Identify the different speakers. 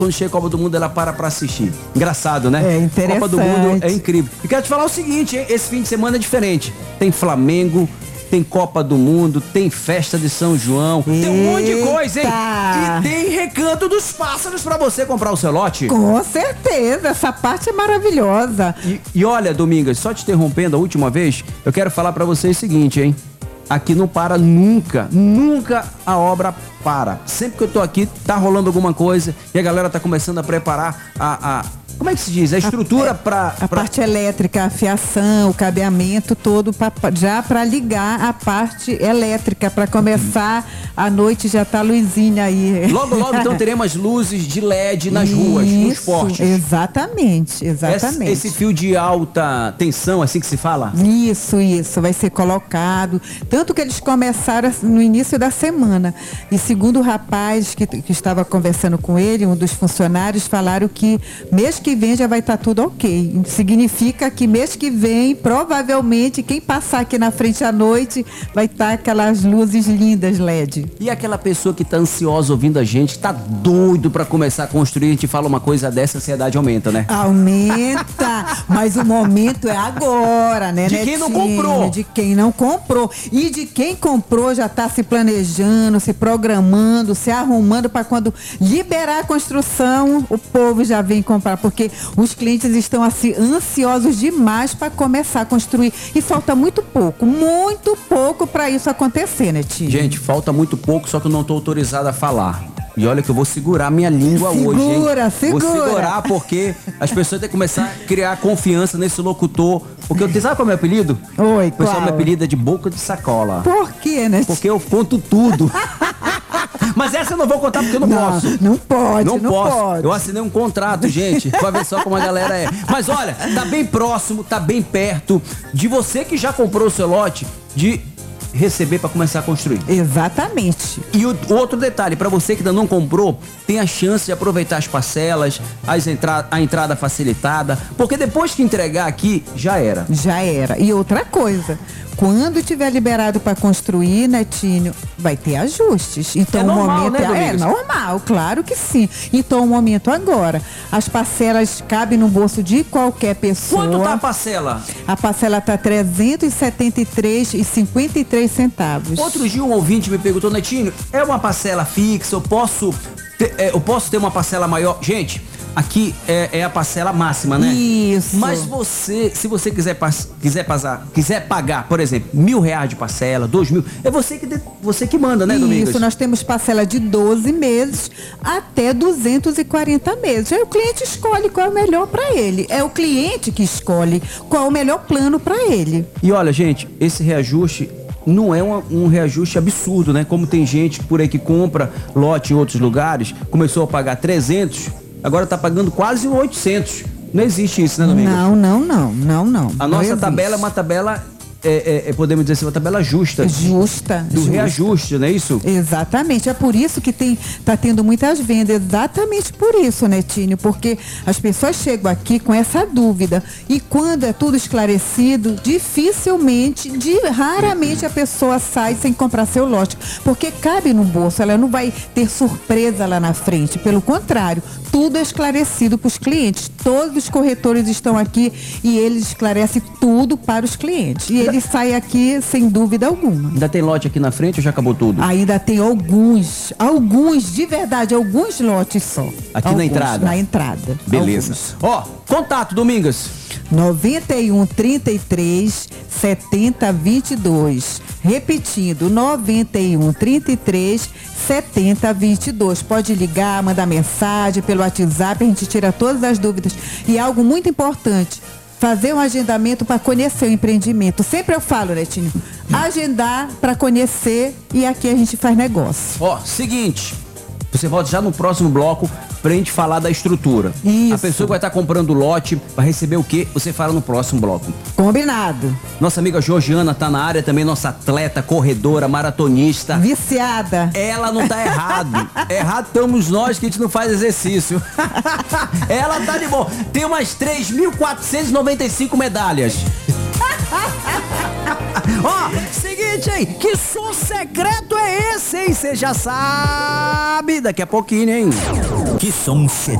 Speaker 1: quando chega a Copa do Mundo, ela para assistir. Engraçado, né?
Speaker 2: É interessante.
Speaker 1: Copa do Mundo é incrível. E quero te falar o seguinte, hein? Esse fim de semana é diferente. Tem Flamengo, tem Copa do Mundo, tem festa de São João, tem um monte de coisa, hein? E tem Recanto dos Pássaros pra você comprar o seu lote.
Speaker 2: Com certeza, essa parte é maravilhosa.
Speaker 1: E olha, Domingas, só te interrompendo a última vez, eu quero falar pra vocês o seguinte, hein? Aqui não para nunca, nunca a obra para. Sempre que eu tô aqui, tá rolando alguma coisa e a galera tá começando a preparar como é que se diz? A estrutura
Speaker 2: a parte elétrica, a fiação, o cabeamento todo já para ligar a parte elétrica, para começar a noite já tá a luzinha aí.
Speaker 1: Logo, então teremos luzes de LED nas ruas, nos postes.
Speaker 2: Exatamente.
Speaker 1: Esse fio de alta tensão, assim que se fala?
Speaker 2: Isso, vai ser colocado. Tanto que eles começaram no início da semana. E segundo o rapaz que estava conversando com ele, um dos funcionários, falaram que mês que vem já vai estar tudo ok. Significa que mês que vem, provavelmente, quem passar aqui na frente à noite vai estar aquelas luzes lindas LED.
Speaker 1: E aquela pessoa que tá ansiosa ouvindo a gente, tá doido pra começar a construir, a gente fala uma coisa dessa, a ansiedade aumenta, né?
Speaker 2: Aumenta, mas o momento é agora, né?
Speaker 1: De quem não comprou.
Speaker 2: De quem não comprou. E de quem comprou já tá se planejando, se programando, se arrumando para quando liberar a construção, o povo já vem comprar, porque os clientes estão assim ansiosos demais para começar a construir e falta muito pouco para isso acontecer, né, Tio?
Speaker 1: Gente, falta muito pouco, só que eu não tô autorizado a falar. E olha que eu vou segurar minha língua hoje, hein?
Speaker 2: Segura.
Speaker 1: Vou segurar porque as pessoas têm que começar a criar confiança nesse locutor. Porque eu sabe qual é o meu apelido?
Speaker 2: Oi,
Speaker 1: o pessoal me apelida de boca de sacola.
Speaker 2: Por quê, né?
Speaker 1: Porque eu conto tudo. Mas essa eu não vou contar porque eu não posso.
Speaker 2: Não pode.
Speaker 1: Eu assinei um contrato, gente, pra ver só como a galera é. Mas olha, tá bem próximo, tá bem perto de você que já comprou o seu lote, de receber para começar a construir.
Speaker 2: Exatamente.
Speaker 1: E o outro detalhe, para você que ainda não comprou, tem a chance de aproveitar as parcelas, a entrada facilitada, porque depois que entregar aqui, já era.
Speaker 2: E outra coisa, quando tiver liberado para construir, Netinho, vai ter ajustes. Então
Speaker 1: é normal,
Speaker 2: o momento
Speaker 1: né,
Speaker 2: é normal, claro que sim. Então o momento agora, as parcelas cabem no bolso de qualquer pessoa.
Speaker 1: Quanto tá a parcela?
Speaker 2: A parcela tá R$ 373,53 centavos.
Speaker 1: Outro dia um ouvinte me perguntou, Netinho, é uma parcela fixa? Eu posso ter uma parcela maior? Gente, aqui é a parcela máxima, né?
Speaker 2: Isso.
Speaker 1: Mas se você quiser pagar, por exemplo, R$1.000 de parcela, 2.000, é você que manda, né, Domingos?
Speaker 2: Isso, nós temos parcela de 12 meses até 240 meses. Aí o cliente escolhe qual é o melhor para ele. É o cliente que escolhe qual é o melhor plano para ele.
Speaker 1: E olha, gente, esse reajuste não é um reajuste absurdo, né? Como tem gente por aí que compra lote em outros lugares, começou a pagar 300, agora tá pagando quase 800. Não existe isso, né, Domingos?
Speaker 2: Não.
Speaker 1: A nossa tabela é uma tabela, podemos dizer assim, uma tabela justa. Do reajuste, não é isso?
Speaker 2: Exatamente. É por isso que tá tendo muitas vendas. Exatamente por isso, Netinho. Porque as pessoas chegam aqui com essa dúvida. E quando é tudo esclarecido, raramente a pessoa sai sem comprar seu lote. Porque cabe no bolso. Ela não vai ter surpresa lá na frente. Pelo contrário, tudo é esclarecido para os clientes. Todos os corretores estão aqui e eles esclarecem tudo para os clientes. E ele sai aqui sem dúvida alguma.
Speaker 1: Ainda tem lote aqui na frente ou já acabou tudo?
Speaker 2: Ainda tem alguns de verdade, alguns lotes só.
Speaker 1: Aqui na entrada?
Speaker 2: Na entrada.
Speaker 1: Beleza. Ó, contato, Domingos.
Speaker 2: 91 33 70 22. Repetindo, 91 33 70 22. Pode ligar, mandar mensagem pelo WhatsApp, a gente tira todas as dúvidas. E algo muito importante, fazer um agendamento para conhecer o empreendimento. Sempre eu falo, Netinho, agendar para conhecer e aqui a gente faz negócio.
Speaker 1: Ó, seguinte, você volta já no próximo bloco pra gente falar da estrutura.
Speaker 2: Isso.
Speaker 1: A pessoa que vai estar comprando o lote vai receber o quê? Você fala no próximo bloco.
Speaker 2: Combinado.
Speaker 1: Nossa amiga Georgiana tá na área também, nossa atleta, corredora, maratonista.
Speaker 2: Viciada.
Speaker 1: Ela não tá errado. Errado estamos nós que a gente não faz exercício. Ela tá de boa. Tem umas 3.495 medalhas. Ó, seguinte. seguinte, hein? Que som secreto é esse, hein? Você já sabe daqui a pouquinho, hein?
Speaker 3: Que som